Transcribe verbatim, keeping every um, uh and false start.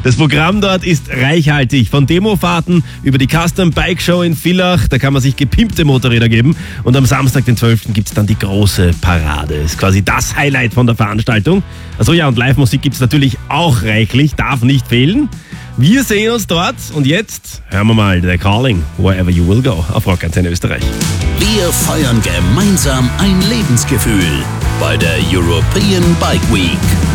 Das Programm dort ist reichhaltig. Von Demofahrten über die Custom Bike Show in Villach, da kann man sich gepimpte Motorräder geben. Und am Samstag, den zwölften gibt es dann die große Parade. Das ist quasi das Highlight von der Veranstaltung. Also ja, und Live-Musik gibt es natürlich auch reichlich, darf nicht fehlen. Wir sehen uns dort und jetzt hören wir mal The Calling, Wherever You Will Go auf Rockantenne Österreich. Wir feiern gemeinsam ein Lebensgefühl bei der European Bike Week.